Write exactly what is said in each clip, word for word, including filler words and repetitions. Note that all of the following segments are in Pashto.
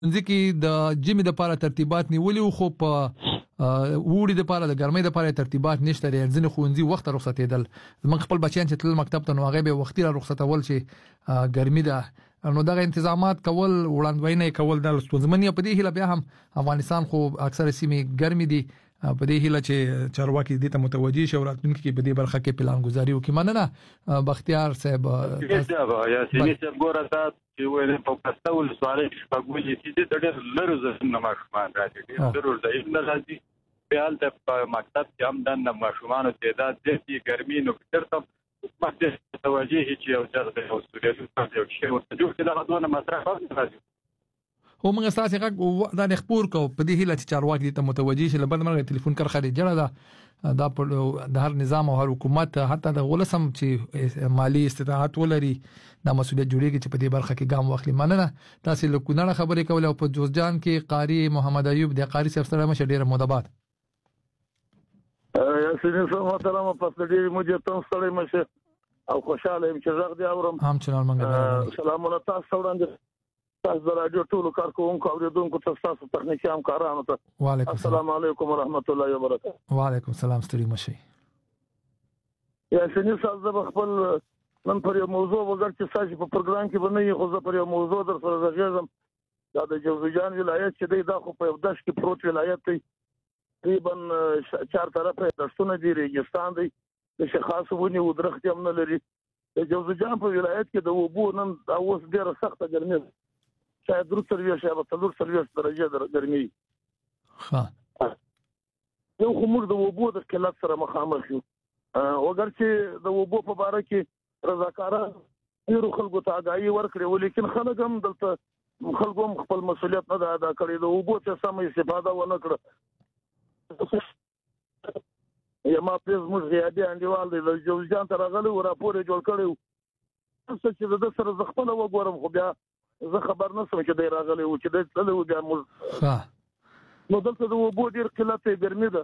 ځکه د جمی د لپاره ترتیبات نیولې خو په وړي د لپاره د ګرمۍ د لپاره ترتیبات نشته لري ځنه خوندي وخت رخصتېدل زمونږ خپل بچیان چې تل مکتب ته نو هغه به وختي رخصتول شي ګرمي ده نو دغه تنظیمات کول وړاندوینه کول د ستونزمنې په دې هله بیا هم افغانستان خو اکثر سیمې ګرمي دي په دې هله چې چارواکي دې ته متوجي شي او راتلونکي کې په دې برخه کې پلان گزاري وکړي مننه بختیار صاحب یا سینې صاحب ګوره تاسو چې وایي په پښتو سوالي په ګولې چې د ډېر لرو زنه ماشومان راځي ضرور د ابن راځي په حال ته مکتب کې هم د ماشومان تعداد د ګرمي نو ترته حکومت دې توجه چې او ځل او سوري یو شی ورته جوړ کړي دا غوونه مصرف راځي او موږ تاسو هغه د خبر کو په دې هله چې چارواکي ته متوجي شي لبد مرغه ټلیفون کر خري جړه دا د په د هر نظام او هر حکومت حتی د ولسم چې مالی استطاعت ولري د مسولیت جوړیږي چې په دې برخه کې ګام واخلي مننه تاسو له کونړ خبرې کول او په جوزجان کې قاری محمد ایوب د قاری صاحب سره مشه ډیره مودبات یا سینې سم محترم په دې موږ ته ستړي مشه او خوشاله يم چې زغ دی اورم هم چنل منګه سلام علیکم تاسو وړاندې تاسو د رادیو ټولو کارکونکو او اوریدونکو تاسو تخنیکی همکارانو ته وعلیکم السلام علیکم ورحمت الله وبرکاته وعلیکم السلام ستړي مشي یا سینې تاسو خپل نن پر یو موضوع وګر چې تاسو په پروګرام کې باندې خو زه پر یو موضوع در سره راغلم دا د جوزجان ولایت چې دی دا خو په یو داش کې پروت ولایت دی تقریبا چار طرفه دښتونه دي ریګستان دی د شخاص ونی ودرخت هم نه لري د جوزجان په ولایت کې د وبو نن اوس ډیره سخته ګرمي شاید درو سرویس یا بتلور سرویس درجه در ګرمي ها یو کومر د وبو د کلات سره مخامخ یو وګر چې د وبو په اړه کې رضاکاران ډیرو خلکو ته اگاهي ورکړي ولیکن خلک هم دلته خلکو هم خپل مسولیت نه ادا کړی د وبو څخه سم استفاده ونه کړه یا ما پېز موږ غیادي انډیوال دی د جوزجان ته راغلی و راپور جوړ کړی څه چې د سره ز خپل وګورم خو بیا زه خبر نه سم چې دی راغلی و چې د تلو بیا موږ ها نو دلته د وبو ډیر قلت ګرمي ده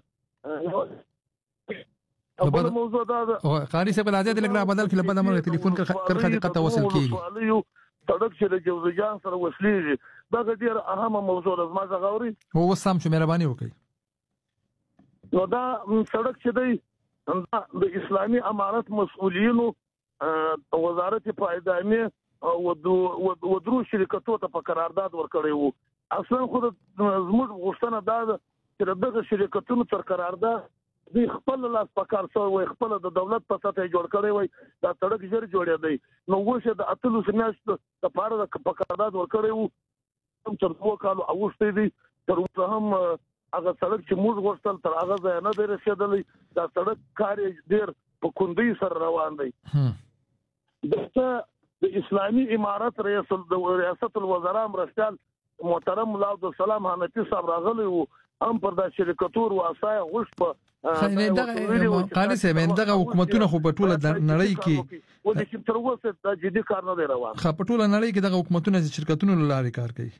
خبر موضوع دا قاری صاحب راځي د لګرا بدل کله بدل مر ټلیفون کر خدي قطه وصل کیږي سړک چې د جوزجان سره وصلېږي دا ډیر اهمه موضوع ده ما زغوري هو وسام چې مهرباني وکړي نو دا سړک چې دی د اسلامي امارت مسؤلینو وزارت پایدامي او ودرو شرکتو ته په قرارداد ورکړی وو اصلا خو زموږ غوښتنه دا ده چې دغه شرکتونو تر قرارداد د خپل لاس په کار سره وي خپل د دولت په سطح جوړ کړی وي دا سړک ژر جوړې دی نو وشه د اتلو سمیاشت د پاره د په قرارداد ورکړی وو هم تر دوه کالو اوښتې دي تر اوسه هم هغه سړک چې موږ غوښتل تر هغه ځای نه دی رسېدلی دا سړک کار ډیر په کندۍ سره روان دی دغه د اسلامي امارت رئیس د ریاست الوزرا مرستيال محترم مولا عبدالسلام حنفي صاحب راغلی وو هم پر د شرکتور واسای غوښ په دغه قاری صاحب دغه حکومتونه خو په ټوله نړۍ کې ولکه تر اوسه د جدي کار نه دی روان خو په ټوله نړۍ کې دغه حکومتونه چې شرکتونو لاري کار کوي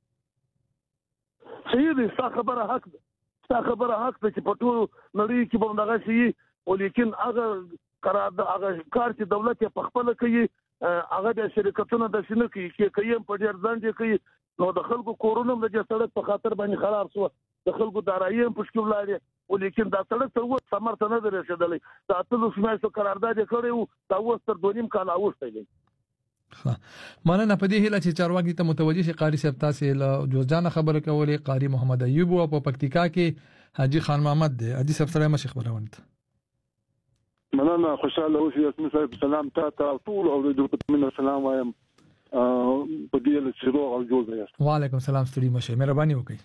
صحیح دي څه خبره حق څه خبره حق چې په ټوله نړۍ کې به دغه شي ولیکن هغه قرارداد هغه کار چې دولت په خپل کوي هغه د شرکتونو د شنو کې کې کوي په ډیر ځان کوي نو د خلکو کورونو د سړک په خاطر باندې خراب شو د خلکو دارایي په شکل لري ولیکن دا سړک تر اوسه سمرته نه رسیدلی دا ټول سمایسو قرارداد کړو دا اوس تر دونیم کال اوسته دی مننه په دې هله چې چارواکي ته متوجي شي قاری صاحب تاسو له جوزجان خبره کولې قاری محمد ایوب او په پکتیکا کې حاجی خان محمد دی حاجی صاحب سره مشي خبرونه مننه خوشاله اوسئ اسمه صاحب سلام تاسو ټول او د من السلام وایم په دې له شروع او جوړ یاست وعلیکم السلام ستړي مشه مهرباني وکړئ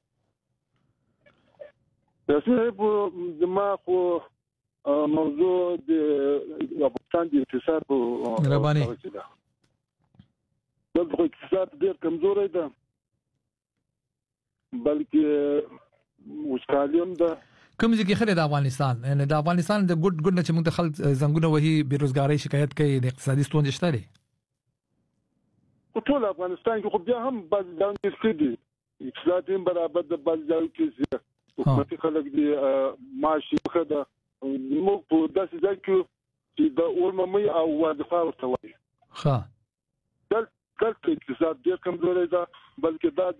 تاسو د ما خو موضوع د افغانستان د اقتصاد په مهرباني د اقتصاد ډېر کمزوري ده بلکې وسکالیم ده کوم ځکه خلک د افغانستان یعنی د افغانستان د ګډ ګډ چې موږ د خلک زنګونه وਹੀ بیروزګاری شکایت کوي د اقتصادي ستونزې شته دي په ټول افغانستان کې خو بیا هم بعض ځایونه کې دي اقتصاد هم برابر د بعض ځایونو کې حکومتي خلک دي معاش یې خده موږ په داسې ځای کې چې د اورممي او وظیفه ورته وایي ښه دلته اقتصاد ډېر کمزوری ده بلکې دا